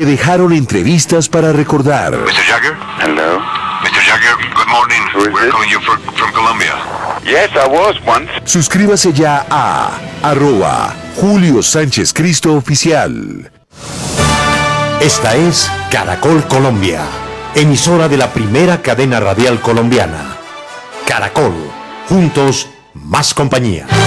que dejaron entrevistas para recordar. Mr. Jagger? Hello? Mr. Jagger, good morning. Who is We're this? calling you from Colombia. Yes, I was once. Suscríbase ya a @Julio Sánchez Cristo Oficial. Esta es Caracol Colombia, emisora de la primera cadena radial colombiana. Caracol, juntos, más compañía.